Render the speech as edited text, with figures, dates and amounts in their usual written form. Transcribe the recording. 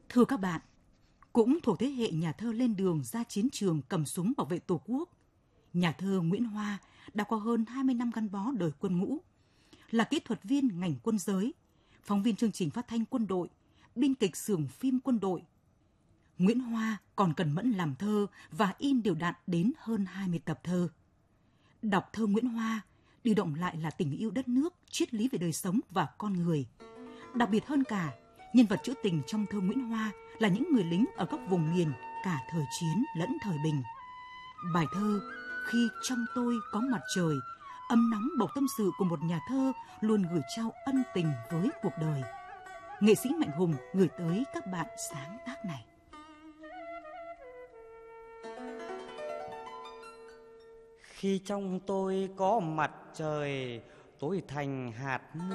Thưa các bạn, cũng thuộc thế hệ nhà thơ lên đường ra chiến trường cầm súng bảo vệ Tổ quốc, nhà thơ Nguyễn Hoa đã có hơn 20 năm gắn bó đời quân ngũ, là kỹ thuật viên ngành quân giới, phóng viên chương trình phát thanh quân đội, biên kịch xưởng phim quân đội. Nguyễn Hoa còn cần mẫn làm thơ và in đều đặn đến hơn 20 tập thơ. Đọc thơ Nguyễn Hoa, điều động lại là tình yêu đất nước, triết lý về đời sống và con người. Đặc biệt hơn cả, nhân vật trữ tình trong thơ Nguyễn Hoa là những người lính ở các vùng miền cả thời chiến lẫn thời bình. Bài thơ Khi trong tôi có mặt trời ấm nóng bầu tâm sự của một nhà thơ luôn gửi trao ân tình với cuộc đời. Nghệ sĩ Mạnh Hùng gửi tới các bạn sáng tác này. Khi trong tôi có mặt trời, tôi thành hạt mưa.